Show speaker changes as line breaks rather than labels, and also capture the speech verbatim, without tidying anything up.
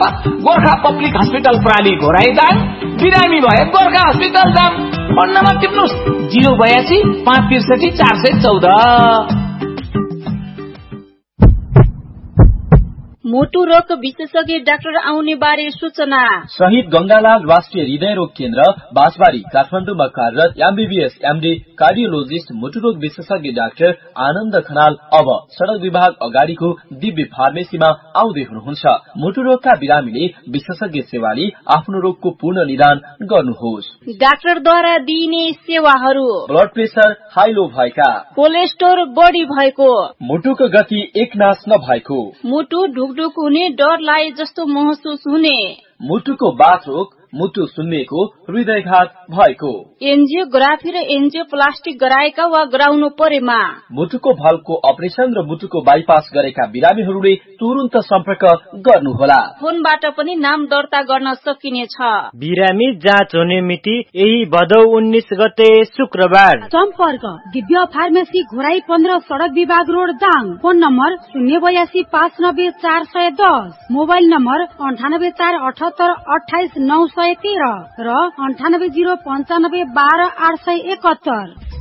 Number Gorkha public hospital प्राली घोराइदाङ, बिरामी भए Gorkha hospital जाम। Phone number टिप्नुहोस् zero बयासी पाँच त्रिसठी चार सय चौध।
मोटु रोग विशेषज्ञ डाक्टर आउने बारे सूचना।
शहीद गंगालाल राष्ट्रिय हृदय रोग केन्द्र बाँसबारी काठमाडौँमा कार्यरत एमबीबीएस एमडी कार्डियोलोजिस्ट मोटु रोग विशेषज्ञ डाक्टर आनन्द खनाल अब सड़क विभाग अगाडिको दिव्य फार्मेसीमा आउँदै हुनुहुन्छ। मोटु रोगका बिरामीले विशेषज्ञ सेवाले आफ्नो रोगको पूर्ण निदान गर्नुहोस्।
डाक्टरद्वारा दिइने सेवाहरू:
ब्लड प्रेसर हाई लो भएका,
कोलेस्ट्रोल बढी भएको,
मुटुको गति एकनास नभएको,
मुटु ढुकढुक हुने डर लागे जस्तो महसुस हुने,
मुटुको बाथ रोग, मुटु सुन्निएको, हृदयघात भएको,
एन्जियोग्राफी र एन्जियोप्लास्टिक गराएका वा गराउनु परेमा,
मुटुको भल्को अपरेसन र मुटुको बाइपास गरेका बिरामीहरूले तुरुन्त सम्पर्क गर्नुहोला।
फोनबाट पनि नाम दर्ता गर्न सकिनेछ।
बिरामी जाँच हुने मिति यही भदौ उन्नाइस गते शुक्रबार।
सम्पर्क दिव्य फार्मेसी घोराई पन्ध्र सड़क विभाग रोड दाङ। फोन नम्बर शून्य बयासी पाँच नब्बे चार सय दस, मोबाइल नम्बर अन्ठानब्बे चार अठहत्तर अठाइस नौ सय तेह्र र अन्ठानब्बे जिरो पन्चानब्बे बाह्र आठ सय एकहत्तर।